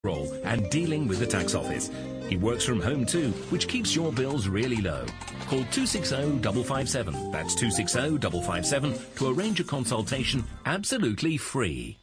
role and dealing with the tax office. He works from home too, which keeps your bills really low. Call 260-557. That's 260-557 to arrange a consultation absolutely free.